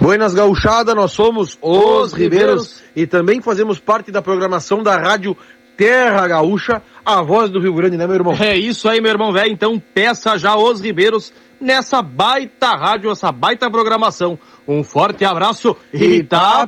Buenas gauchada, nós somos os Ribeiros e também fazemos parte da programação da rádio Terra Gaúcha, a voz do Rio Grande, né, meu irmão? É isso aí, meu irmão velho. Então peça já os Ribeiros nessa baita rádio, essa baita programação. Um forte abraço e tá